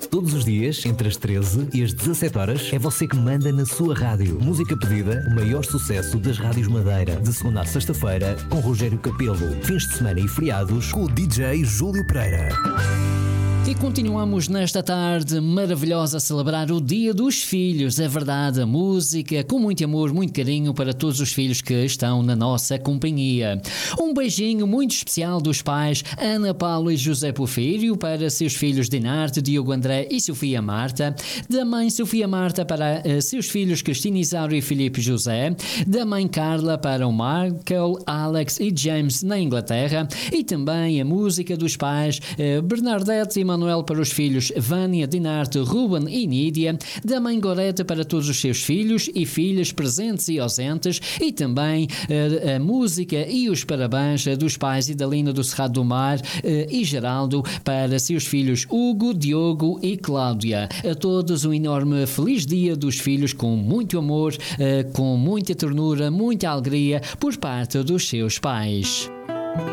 Todos os dias, entre as 13 e as 17 horas, é você que manda na sua rádio. Música pedida, o maior sucesso das rádios Madeira. De segunda a sexta-feira, com Rogério Capelo. Fins de semana e feriados, com o DJ Júlio Pereira. E continuamos nesta tarde maravilhosa a celebrar o Dia dos Filhos. É verdade, a música com muito amor, muito carinho para todos os filhos que estão na nossa companhia. Um beijinho muito especial dos pais Ana Paulo e José Porfírio para seus filhos Dinarte, Diogo André e Sofia Marta. Da mãe Sofia Marta para seus filhos Cristina Isauro e Filipe José. Da mãe Carla para o Michael, Alex e James na Inglaterra. E também a música dos pais Bernadette e Manuel para os filhos Vânia, Dinarte, Ruben e Nídia, da mãe Goreta para todos os seus filhos e filhas presentes e ausentes, e também a música e os parabéns dos pais Idalina do Cerrado do Mar e Geraldo para seus filhos Hugo, Diogo e Cláudia. A todos um enorme feliz dia dos filhos, com muito amor, com muita ternura, muita alegria por parte dos seus pais.